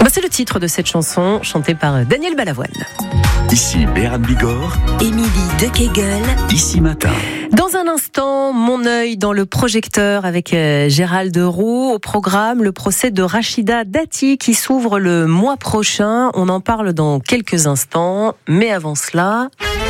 C'est le titre de cette chanson, chantée par Daniel Balavoine. Ici Béran Bigorre, Émilie de Kegel, Ici Matin. Dans un instant, mon œil dans le projecteur avec Gérald Roux. Au programme, le procès de Rachida Dati qui s'ouvre le mois prochain. On en parle dans quelques instants. Mais avant cela,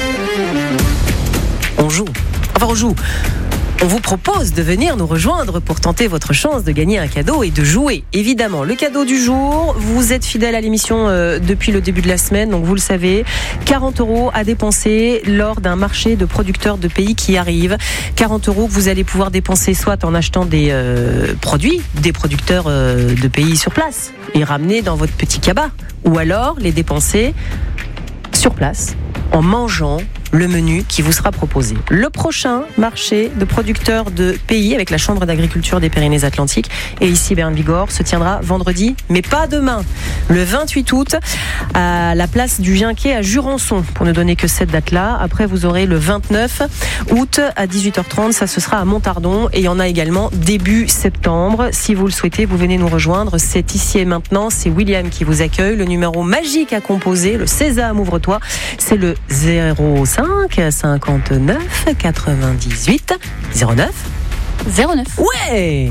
on joue. On vous propose de venir nous rejoindre pour tenter votre chance de gagner un cadeau et de jouer. Évidemment, le cadeau du jour, vous êtes fidèle à l'émission depuis le début de la semaine, donc vous le savez, 40 € à dépenser lors d'un marché de producteurs de pays qui arrive. 40 € que vous allez pouvoir dépenser soit en achetant des produits des producteurs de pays sur place et ramener dans votre petit cabas, ou alors les dépenser sur place en mangeant le menu qui vous sera proposé. Le prochain marché de producteurs de pays avec la Chambre d'agriculture des Pyrénées-Atlantiques et ici Béran Bigorre se tiendra vendredi, mais pas demain, le 28 août à la place du Ginquet à Jurançon, pour ne donner que cette date-là. Après, vous aurez le 29 août à 18h30, ça ce sera à Montardon, et il y en a également début septembre. Si vous le souhaitez, vous venez nous rejoindre. C'est ici et maintenant, c'est William qui vous accueille. Le numéro magique à composer, le Sésame ouvre-toi, c'est le 05 59 98 09. Ouais!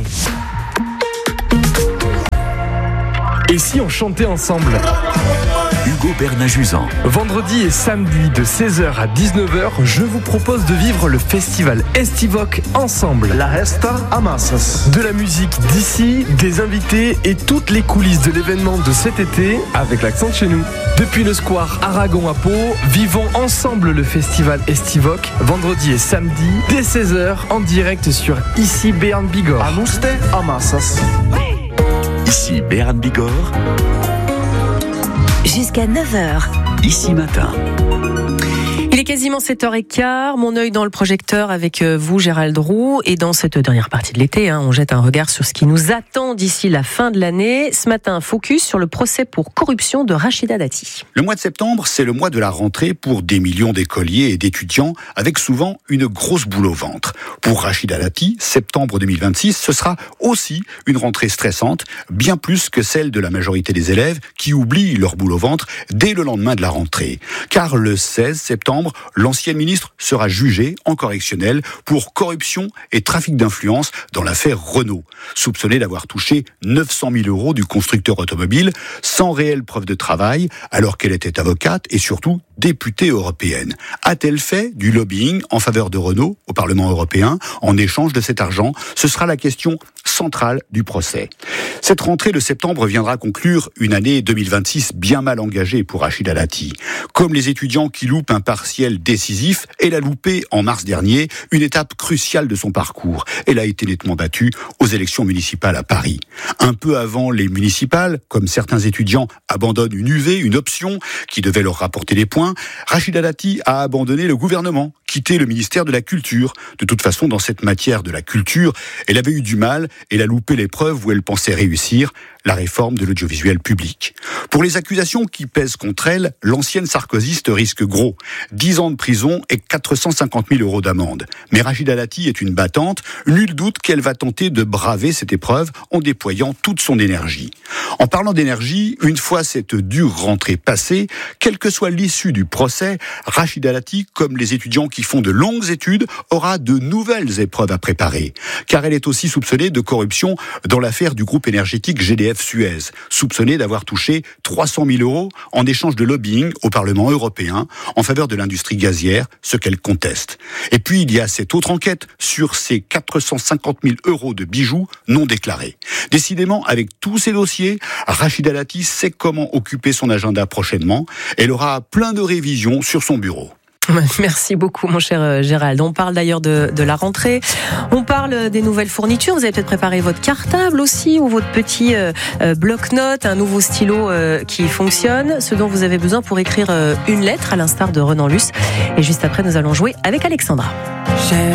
Et si on chantait ensemble ? Hugo Bernajuzan. Vendredi et samedi de 16h à 19h, je vous propose de vivre le festival Estivoc ensemble. La Resta a Massas. De la musique d'ici, des invités et toutes les coulisses de l'événement de cet été avec l'accent de chez nous. Depuis le square Aragon à Pau, vivons ensemble le festival Estivoc, vendredi et samedi, dès 16h, en direct sur Ici Béran Bigorre. Amuste a Massas. Ici Béran Bigorre. jusqu'à 9h. Ici Matin. Il est quasiment 7h15, mon œil dans le projecteur avec vous, Gérald Roux. Et dans cette dernière partie de l'été, on jette un regard sur ce qui nous attend d'ici la fin de l'année. Ce matin, focus sur le procès pour corruption de Rachida Dati. Le mois de septembre, c'est le mois de la rentrée pour des millions d'écoliers et d'étudiants, avec souvent une grosse boule au ventre. Pour Rachida Dati, septembre 2026, ce sera aussi une rentrée stressante, bien plus que celle de la majorité des élèves qui oublient leur boule au ventre dès le lendemain de la rentrée. Car le 16 septembre, l'ancienne ministre sera jugée en correctionnel pour corruption et trafic d'influence dans l'affaire Renault, soupçonnée d'avoir touché 900 000 € du constructeur automobile sans réelle preuve de travail, alors qu'elle était avocate et surtout députée européenne. A-t-elle fait du lobbying en faveur de Renault au Parlement européen en échange de cet argent ? Ce sera la question centrale du procès. Cette rentrée de septembre viendra conclure une année 2026 bien mal engagée pour Rachida Dati. Comme les étudiants qui loupent un partiel décisif, elle a loupé en mars dernier une étape cruciale de son parcours. Elle a été nettement battue aux élections municipales à Paris. Un peu avant les municipales, comme certains étudiants abandonnent une UV, une option qui devait leur rapporter des points, Rachida Dati a abandonné le gouvernement, quitté le ministère de la Culture. De toute façon, dans cette matière de la culture, elle avait eu du mal, elle a loupé l'épreuve où elle pensait réussir, la réforme de l'audiovisuel public. Pour les accusations qui pèsent contre elle, l'ancienne sarkozyste risque gros. 10 ans de prison et 450 000 € d'amende. Mais Rachida Dati est une battante, nul doute qu'elle va tenter de braver cette épreuve en déployant toute son énergie. En parlant d'énergie, une fois cette dure rentrée passée, quelle que soit l'issue du procès, Rachida Dati, comme les étudiants qui font de longues études, aura de nouvelles épreuves à préparer. Car elle est aussi soupçonnée de corruption dans l'affaire du groupe énergétique GDF Suez, soupçonnée d'avoir touché 300 000 € en échange de lobbying au Parlement européen en faveur de l'industrie gazière, ce qu'elle conteste. Et puis il y a cette autre enquête sur ces 450 000 € de bijoux non déclarés. Décidément, avec tous ces dossiers, Rachida Dati sait comment occuper son agenda prochainement. Elle aura plein de révisions sur son bureau. Merci beaucoup, mon cher Gérald. On parle d'ailleurs de la rentrée. On parle des nouvelles fournitures. Vous avez peut-être préparé votre cartable aussi ou votre petit bloc-notes, un nouveau stylo qui fonctionne, ce dont vous avez besoin pour écrire une lettre, à l'instar de Renan Luce. Et juste après, nous allons jouer avec Alexandra.